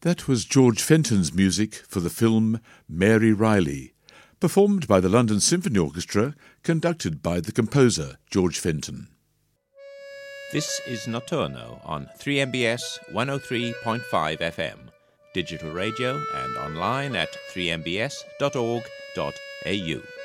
That was George Fenton's music for the film Mary Riley, performed by the London Symphony Orchestra, conducted by the composer George Fenton. This is Notturno on 3MBS 103.5 FM, digital radio and online at 3mbs.org.au.